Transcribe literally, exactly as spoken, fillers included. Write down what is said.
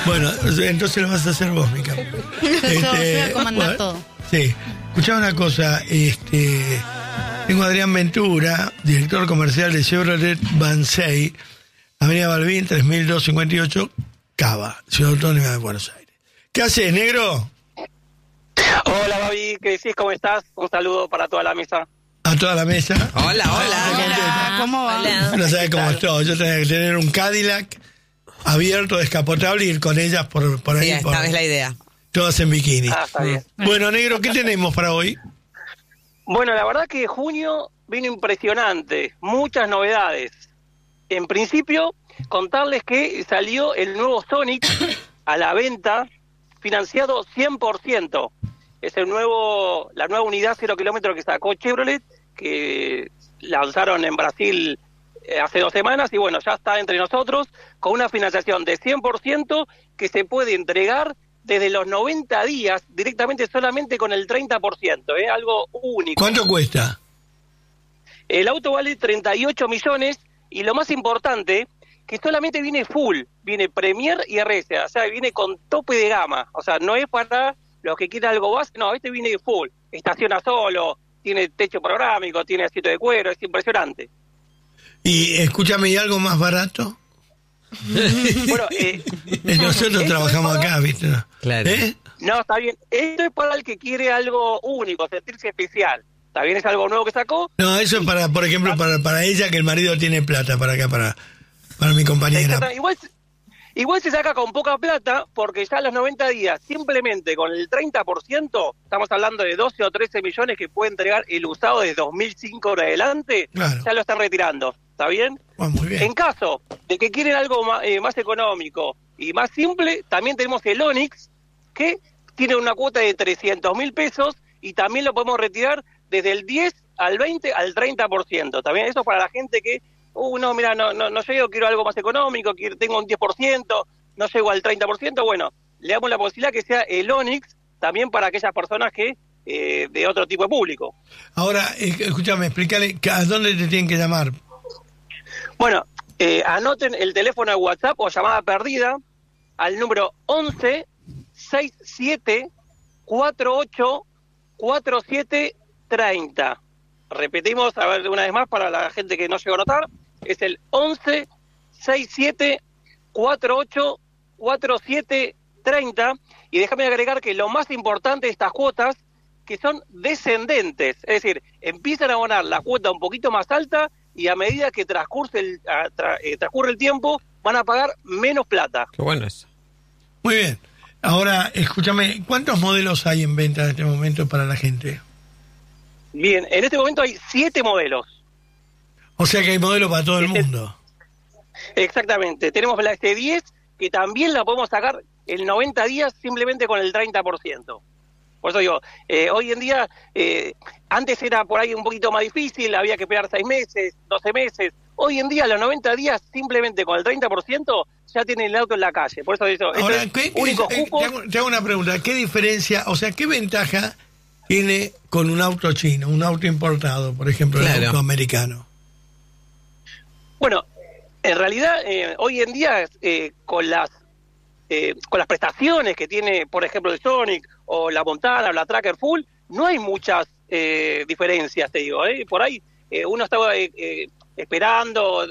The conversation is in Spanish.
Bueno, entonces lo vas a hacer vos, Mica. Este, Yo voy a comandar bueno, todo. Sí. Escuchá una cosa, este, tengo a Adrián Ventura, director comercial de Chevrolet Bansay, Avenida Balbín, tres mil doscientos cincuenta y ocho, Cava, Ciudad Autónoma de Buenos Aires. ¿Qué haces, negro? Hola, Babi, ¿qué decís? ¿Cómo estás? Un saludo para toda la mesa. A toda la mesa. Hola, hola. Hola, ¿cómo va? No sabes cómo estoy. Yo tenía que tener un Cadillac abierto, descapotable y ir con ellas por, por ahí. Sí, esta por, vez la idea. Todas en bikini. Ah, está bien. Bueno, negro, ¿qué tenemos para hoy? Bueno, la verdad que junio vino impresionante, muchas novedades. En principio, contarles que salió el nuevo Sonic a la venta, financiado cien por ciento. Es el nuevo, la nueva unidad cero kilómetros que sacó Chevrolet, que lanzaron en Brasil eh, hace dos semanas, y bueno, ya está entre nosotros, con una financiación de cien por ciento que se puede entregar desde los noventa días, directamente solamente con el treinta por ciento, ¿eh? Algo único. ¿Cuánto cuesta? El auto vale treinta y ocho millones, y lo más importante, que solamente viene full, viene Premier y R S, o sea, viene con tope de gama, o sea, no es para los que quieran algo base, no, este viene full, estaciona solo, tiene techo panorámico, tiene asiento de cuero, es impresionante. Y escúchame, ¿y algo más barato? Bueno, eh, Nosotros trabajamos para... acá, ¿viste? Claro. ¿Eh? No, está bien, esto es para el que quiere algo único, sentirse especial. Está bien, es algo nuevo que sacó. No, eso es para, por ejemplo, para, para ella, que el marido tiene plata, para acá, para, para mi compañera. Igual, igual se saca con poca plata, porque ya a los noventa días, simplemente con el treinta por ciento, estamos hablando de doce o trece millones que puede entregar el usado desde dos mil cinco en adelante, Claro. ya lo están retirando. ¿Está bien? Ah, muy bien. En caso de que quieren algo más, eh, más económico y más simple, también tenemos el Onix, que tiene una cuota de trescientos mil pesos y también lo podemos retirar desde el diez al veinte al treinta por ciento. También eso para la gente que, uh, no, mira, no, no, no llego, quiero algo más económico, quiero, tengo un diez por ciento, no llego al treinta por ciento. Bueno, le damos la posibilidad que sea el Onix también para aquellas personas que eh, de otro tipo de público. Ahora, eh, escúchame, explícale a dónde te tienen que llamar. Bueno, eh, anoten el teléfono de WhatsApp o llamada perdida al número once sesenta y siete cuarenta y ocho cuarenta y siete treinta. Repetimos, a ver, una vez más para la gente que no llegó a notar, es el once sesenta y siete cuarenta y ocho cuarenta y siete treinta. Y déjame agregar que lo más importante de estas cuotas, que son descendentes, es decir, empiezan a abonar la cuota un poquito más alta y a medida que transcurre el, a, tra, eh, transcurre el tiempo van a pagar menos plata. Qué bueno eso. Muy bien. Ahora, escúchame, ¿cuántos modelos hay en venta en este momento para la gente? Bien, en este momento hay siete modelos. O sea que hay modelos para todo el Este- mundo. Exactamente. Tenemos la S diez, que también la podemos sacar en noventa días simplemente con el treinta por ciento. Por eso digo, eh, hoy en día, eh, antes era por ahí un poquito más difícil, había que esperar seis meses, doce meses. Hoy en día, a los noventa días, simplemente con el treinta por ciento, ya tienen el auto en la calle. Por eso digo, Ahora, este ¿qué, qué- único eh, cupo... te, hago, te hago una pregunta. ¿Qué diferencia, o sea, qué ventaja tiene con un auto chino, un auto importado, por ejemplo, Claro. el auto americano? Bueno, en realidad, eh, hoy en día, eh, con las eh, con las prestaciones que tiene, por ejemplo, el Sonic, o la Montana, o la Tracker Full, no hay muchas eh, diferencias, te digo, ¿eh? Por ahí eh, uno estaba eh, eh, esperando